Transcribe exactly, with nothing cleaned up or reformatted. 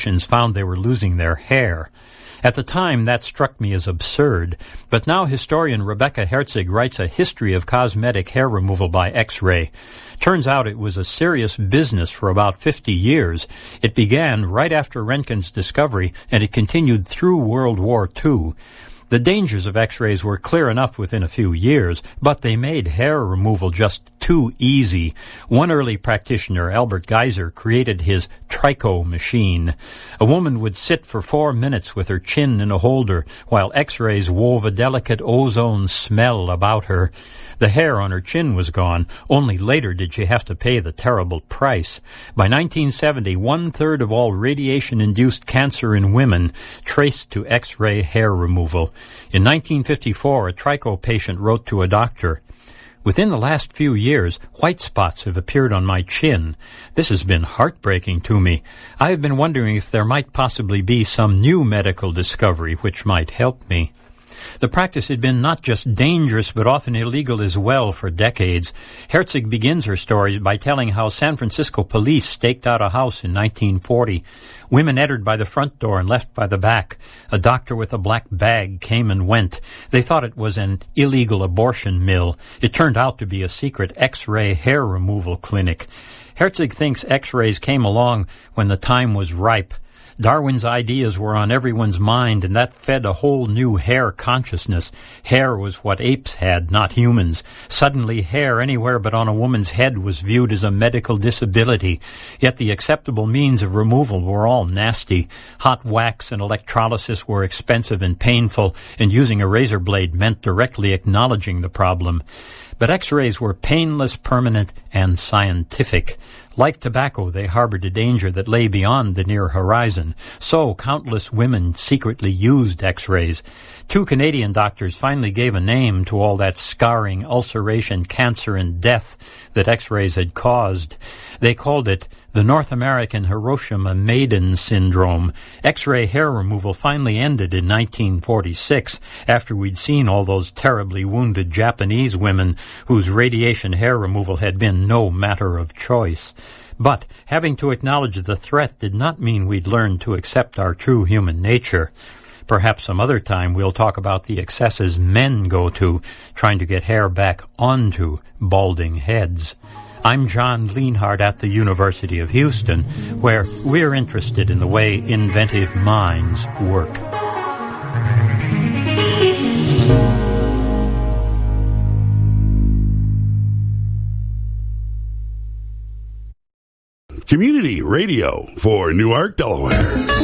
found they were losing their hair. At the time, that struck me as absurd, but now historian Rebecca Herzig writes a history of cosmetic hair removal by X-ray. Turns out it was a serious business for about fifty years. It began right after Röntgen's discovery, and it continued through World War Two. The dangers of X-rays were clear enough within a few years, but they made hair removal just too easy. One early practitioner, Albert Geiser, created his Trico machine. A woman would sit for four minutes with her chin in a holder, while X-rays wove a delicate ozone smell about her. The hair on her chin was gone. Only later did she have to pay the terrible price. By nineteen seventy, one-third of all radiation-induced cancer in women traced to X-ray hair removal. In nineteen fifty-four, a Trico patient wrote to a doctor, "Within the last few years, white spots have appeared on my chin. This has been heartbreaking to me. I have been wondering if there might possibly be some new medical discovery which might help me." The practice had been not just dangerous, but often illegal as well for decades. Herzig begins her story by telling how San Francisco police staked out a house in nineteen forty. Women entered by the front door and left by the back. A doctor with a black bag came and went. They thought it was an illegal abortion mill. It turned out to be a secret X-ray hair removal clinic. Herzig thinks X-rays came along when the time was ripe. Darwin's ideas were on everyone's mind, and that fed a whole new hair consciousness. Hair was what apes had, not humans. Suddenly, hair anywhere but on a woman's head was viewed as a medical disability. Yet the acceptable means of removal were all nasty. Hot wax and electrolysis were expensive and painful, and using a razor blade meant directly acknowledging the problem. But X-rays were painless, permanent, and scientific. Like tobacco, they harbored a danger that lay beyond the near horizon. So countless women secretly used X-rays. Two Canadian doctors finally gave a name to all that scarring, ulceration, cancer, and death that X-rays had caused. They called it the North American Hiroshima Maiden Syndrome. X-ray hair removal finally ended in nineteen forty-six, after we'd seen all those terribly wounded Japanese women whose radiation hair removal had been no matter of choice. But having to acknowledge the threat did not mean we'd learned to accept our true human nature. Perhaps some other time we'll talk about the excesses men go to trying to get hair back onto balding heads. I'm John Leonhardt at the University of Houston, where we're interested in the way inventive minds work. Community radio for Newark, Delaware.